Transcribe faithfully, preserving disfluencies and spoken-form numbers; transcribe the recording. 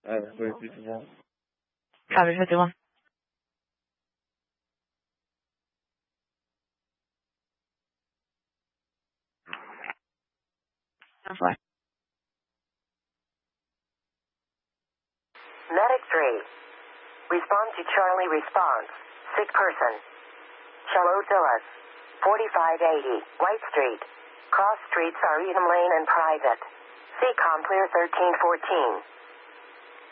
Uh, three fifty-one. Copy fifty-one. Fly. Medic three. Response to Charlie response. Sick person. Charlotte Villas. forty-five eighty. White Street. Cross streets are Edom Lane and private. C-Com clear thirteen fourteen.